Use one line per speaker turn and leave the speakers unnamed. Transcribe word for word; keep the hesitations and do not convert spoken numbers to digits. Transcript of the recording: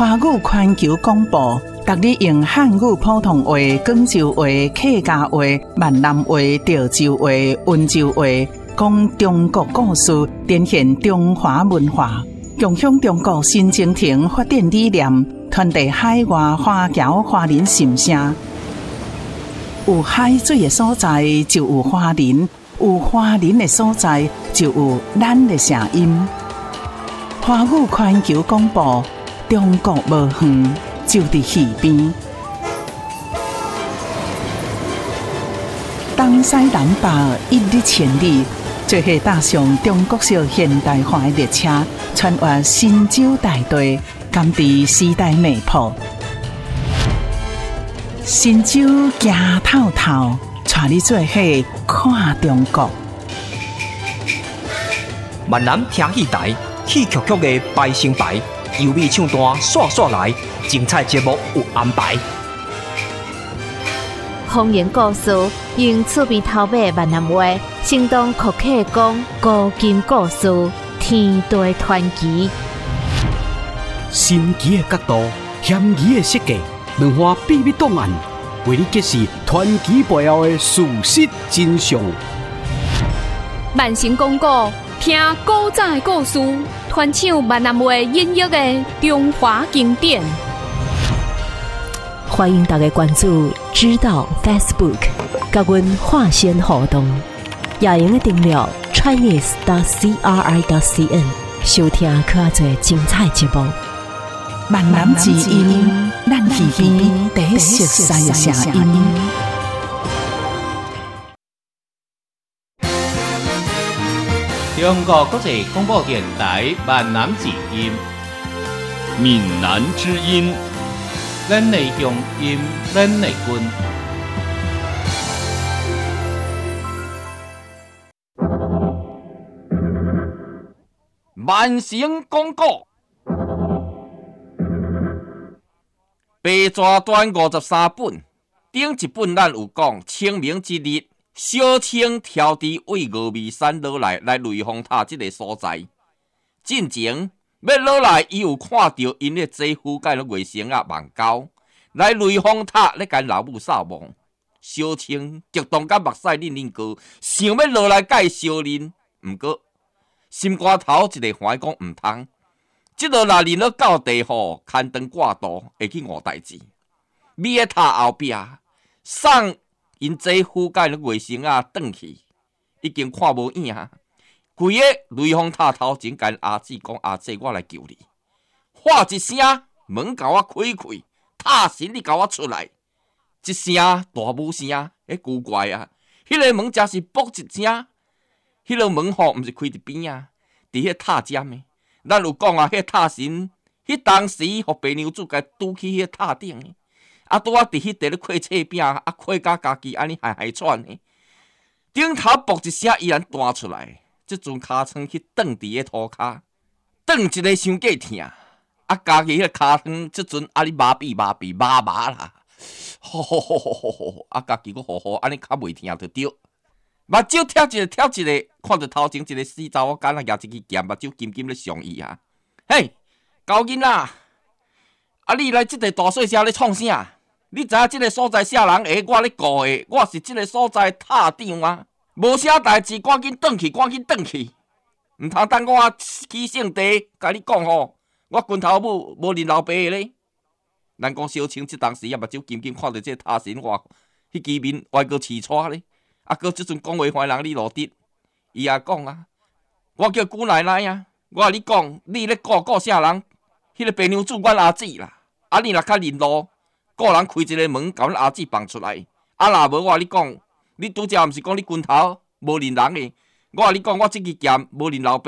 华语环球广播，逐日用汉语普通话、广州话、客家话、闽南话、潮州话、温州话，讲中国故事，展现中华文化，共享中国新征程发展理念，传递海外华侨华人心声。有海水的所在，就有华人；有华人的所在，就有咱的声音。华语环球广播，中国无远，就伫耳边。东西南北，一日千里，做伙踏上中国式现代化的列车，穿越神州大地，甘知时代脉搏。神州行透透，带你做伙看中国。
闽南听戏台，戏曲曲的排成排，优美唱段刷刷来，精彩节目有安排。
方言故事用厝边头尾闽南话，生动可客讲古今故事，天地传奇。
神奇的角度，险疑的设计，两岸秘密档案，为你揭示传奇背后的事实真相。
万成讲古，听古早的故事，传唱闽南话音乐的中华经典。
欢迎大家关注知道 Facebook， 甲阮化身互动，也用订阅 Chinese 点 C R I 点 C N， 收听较侪精彩节目。
闽南之音，咱耳边第一熟悉的声音。
中国国际广播电台闽南之音，
闽南之音，
咱的乡音，咱的根。
万成讲古。白纸短五十三本，顶一本咱有讲清明节日，小清挑伫为峨眉山落来来雷峰塔这个所在。进前要落来，伊有看到因的姐夫甲了月星啊望交来雷峰塔咧跟老母扫墓。小清激动甲目屎恁恁哥，想要落来甲伊相认，毋过心肝头一个怀讲毋通。即落若认了到地吼，牵肠挂肚，会去误代志。米个塔后壁送因姐夫甲因月星啊转去，已经看无影。规个雷峰塔头前跟阿姊讲：“阿姊，我来救你。”喊一声，门甲我开开，塔神你甲我出来。一声大母声，迄古怪啊！迄、那个门真是卜一声，迄、那个门吼毋是开伫边啊，伫迄塔尖的。咱有讲啊，迄、那个塔神，迄当时互白娘子甲拄起迄个塔顶的，啊拄啊伫迄地咧开册饼，啊开甲家己安尼害害喘的，顶头卜一声依然弹出来，即阵尻川去蹬伫个涂骹，蹬一个伤过疼，啊家己迄个尻川即阵啊你麻痹麻痹麻麻啦，吼吼吼吼吼吼，啊家己佫吼吼安尼较袂疼就对。目睭跳一个跳一个，看着头前一个死查某囡仔举一支剑，目睭金金咧上伊啊！嘿，高囡仔，啊你来即个大细声咧创啥？你知影即个所在啥人下我咧顾的？我是即个所在塔长啊！无啥代志，赶紧转去，赶紧转去！毋通等我起性地，甲你讲吼，我拳头母无认老爸的咧。咱讲小青即当时啊，目睭金金看着即个塔神话，迄支面歪个饲带咧。啊，哥即阵讲话怀人你落得，伊也讲啊，我叫姑奶奶啊，我甲你讲，你咧顾顾啥人？迄、那个白娘子阮阿姊啦，啊你若较认路，个人开一个门，甲阮阿姊放出来。啊若无我甲你讲，你拄则毋是讲你拳头无认人的，我甲你讲，我即支剑无认老爸